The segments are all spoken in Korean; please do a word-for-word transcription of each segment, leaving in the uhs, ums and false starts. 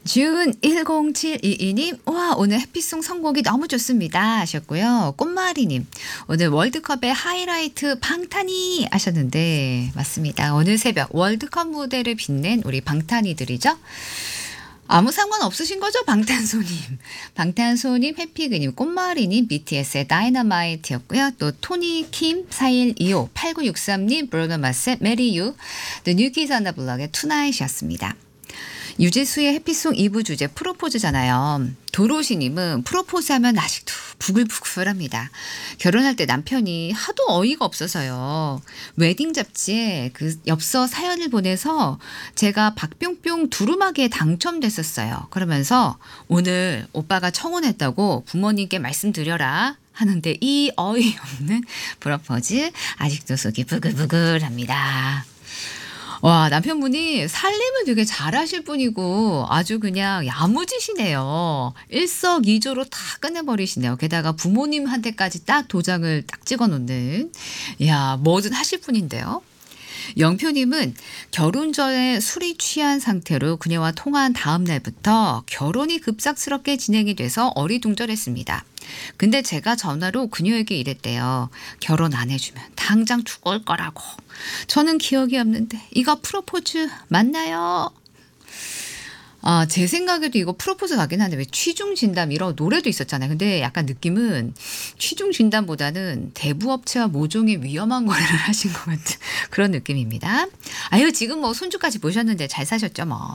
준 일공칠이이 님, 와, 오늘 해피송 선곡이 너무 좋습니다 하셨고요. 꽃마리님, 오늘 월드컵의 하이라이트 방탄이 하셨는데, 맞습니다. 오늘 새벽 월드컵 무대를 빛낸 우리 방탄이들이죠. 아무 상관 없으신 거죠? 방탄소님. 방탄소님, 해피그님, 꽃마리님, 비티에스의 다이너마이트였고요. 또 토니킴, 사일이오, 팔구육삼 님, 브로너마스의 메리유, The New Kids on the Block의 투나잇이었습니다. 유재수의 해피송 이 부 주제 프로포즈잖아요. 도로시님은 프로포즈 하면 아직도 부글부글합니다. 결혼할 때 남편이 하도 어이가 없어서요. 웨딩 잡지에 그 엽서 사연을 보내서 제가 박뿅뿅 두루마기에 당첨됐었어요. 그러면서 오늘 오빠가 청혼했다고 부모님께 말씀드려라 하는데 이 어이없는 프로포즈 아직도 속이 부글부글합니다. 와, 남편분이 살림을 되게 잘하실 분이고 아주 그냥 야무지시네요. 일석이조로 다 끝내버리시네요. 게다가 부모님한테까지 딱 도장을 딱 찍어놓는, 이야, 뭐든 하실 분인데요. 영표님은 결혼 전에 술이 취한 상태로 그녀와 통화한 다음 날부터 결혼이 급작스럽게 진행이 돼서 어리둥절했습니다. 근데 제가 전화로 그녀에게 이랬대요. 결혼 안 해주면 당장 죽을 거라고. 저는 기억이 없는데 이거 프로포즈 맞나요? 아, 제 생각에도 이거 프로포즈 같긴 한데 왜 취중진담 이런 노래도 있었잖아요. 근데 약간 느낌은 취중진담보다는 대부업체와 모종의 위험한 거래를 하신 것 같은 그런 느낌입니다. 아유, 지금 뭐 손주까지 보셨는데 잘 사셨죠 뭐.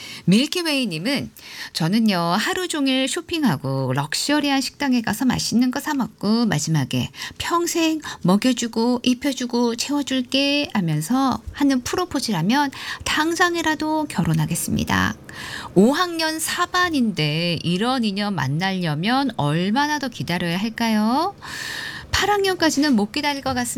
밀키웨이님은 저는요 하루 종일 쇼핑하고 럭셔리한 식당에 가서 맛있는 거 사 먹고 마지막에 평생 먹여주고 입혀주고 채워줄게 하면서 하는 프로포즈라면 당장이라도 결혼하겠습니다. 오 학년 사 반인데 이런 인연 만나려면 얼마나 더 기다려야 할까요? 팔 학년까지는 못 기다릴 것 같습니다.